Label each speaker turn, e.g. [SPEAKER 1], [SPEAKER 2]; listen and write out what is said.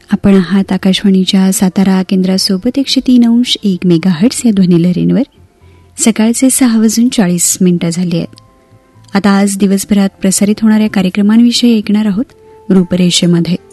[SPEAKER 1] आपण आहात आकाशवाणीच्या सातारा केंद्रासोबत 103.1 मेगाहर्ट्झ या ध्वनिलहरींवर. सकाळचे 6:40 झाले आहेत. आता आज दिवसभरात प्रसारित होणाऱ्या कार्यक्रमांविषयी ऐकणार आहोत रूपरेषेमध्ये.